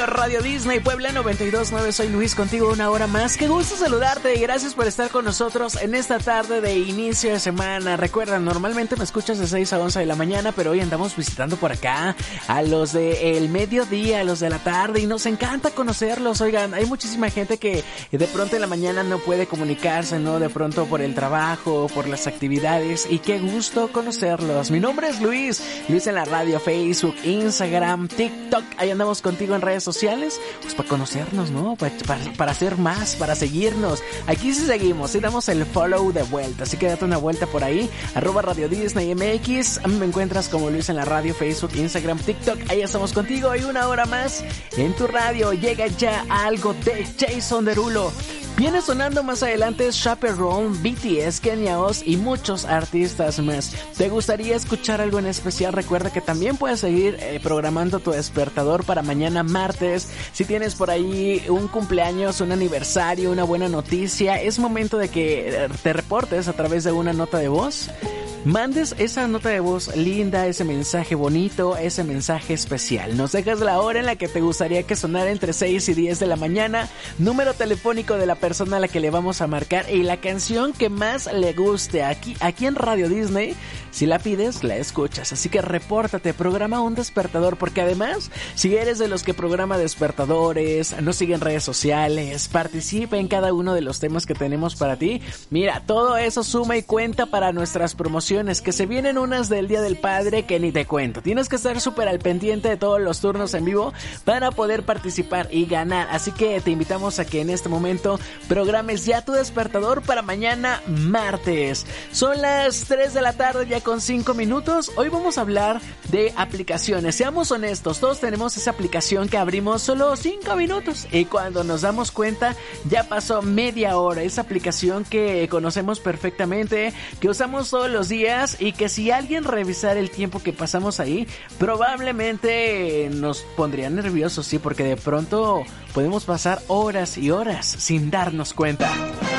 Radio Disney Puebla 92.9, soy Luis, contigo una hora más. Qué gusto saludarte y gracias por estar con nosotros en esta tarde de inicio de semana. Recuerda, normalmente me escuchas de 6 a 11 de la mañana, pero hoy andamos visitando por acá a los del mediodía, a los de la tarde, y nos encanta conocerlos. Oigan, hay muchísima gente que de pronto en la mañana no puede comunicarse, ¿no? De pronto por el trabajo, por las actividades, y qué gusto conocerlos. Mi nombre es Luis en la radio, Facebook, Instagram, TikTok. Ahí andamos contigo en redes sociales, pues para conocernos, ¿no? Para hacer más, para seguirnos. Aquí sí seguimos, sí damos el follow de vuelta, así que date una vuelta por ahí, @Radio Disney MX. A mí me encuentras como Luis en la radio, Facebook, Instagram, TikTok. Ahí estamos contigo y una hora más en tu radio. Llega ya algo de Jason Derulo. Viene sonando más adelante Chaperone, BTS, Kenya Oz y muchos artistas más. ¿Te gustaría escuchar algo en especial? Recuerda que también puedes seguir programando tu despertador para mañana martes. Si tienes por ahí un cumpleaños, un aniversario, una buena noticia, es momento de que te reportes a través de una nota de voz. Mandes esa nota de voz linda, ese mensaje bonito, ese mensaje especial. Nos dejas la hora en la que te gustaría que sonara entre 6 y 10 de la mañana, número telefónico de la persona a la que le vamos a marcar y la canción que más le guste. Aquí en Radio Disney, si la pides, la escuchas. Así que repórtate, programa un despertador, porque además, si eres de los que programa despertadores, nos sigue en redes sociales, participa en cada uno de los temas que tenemos para ti, mira, todo eso suma y cuenta para nuestras promociones, que se vienen unas del Día del Padre que ni te cuento. Tienes que estar súper al pendiente de todos los turnos en vivo para poder participar y ganar. Así que te invitamos a que en este momento programes ya tu despertador para mañana martes. Son las 3 de la tarde ya con 5 minutos. Hoy vamos a hablar de aplicaciones. Seamos honestos, todos tenemos esa aplicación que abrimos solo 5 minutos y cuando nos damos cuenta ya pasó media hora. Esa aplicación que conocemos perfectamente, que usamos todos los días y que si alguien revisara el tiempo que pasamos ahí, probablemente nos pondría nerviosos, sí, porque de pronto podemos pasar horas y horas sin darnos cuenta.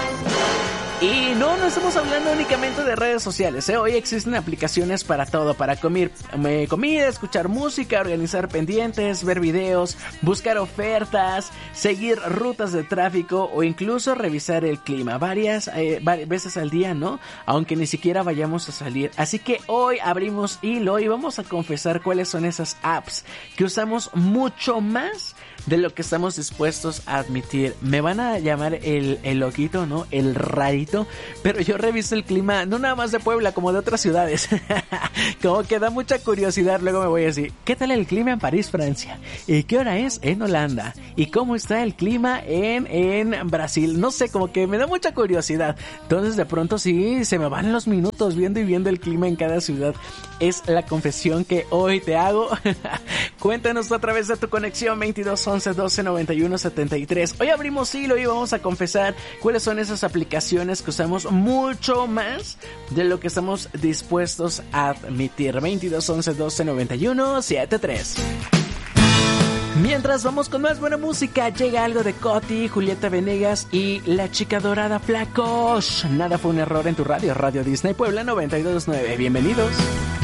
Y no estamos hablando únicamente de redes sociales, ¿eh? Hoy existen aplicaciones para todo, para comer comida, escuchar música, organizar pendientes, ver videos, buscar ofertas, seguir rutas de tráfico o incluso revisar el clima varias veces al día, ¿no? Aunque ni siquiera vayamos a salir. Así que hoy abrimos hilo y vamos a confesar cuáles son esas apps que usamos mucho más de lo que estamos dispuestos a admitir. Me van a llamar el loquito, ¿no? El rarito, pero yo reviso el clima, no nada más de Puebla, como de otras ciudades. Como que da mucha curiosidad. Luego me voy a decir, ¿qué tal el clima en París, Francia? ¿Y qué hora es en Holanda? ¿Y cómo está el clima en Brasil? No sé, como que me da mucha curiosidad. Entonces de pronto sí, se me van los minutos viendo el clima en cada ciudad. Es la confesión que hoy te hago. Cuéntanos a través de tu conexión 22 11 12 91 73. Hoy abrimos hilo y vamos a confesar cuáles son esas aplicaciones que usamos mucho más de lo que estamos dispuestos a admitir. 22 11 12 91 73. Mientras vamos con más buena música, llega algo de Coti, Julieta Venegas y La Chica Dorada Flacos. Nada fue un error en tu radio, Radio Disney Puebla 92.9. Bienvenidos.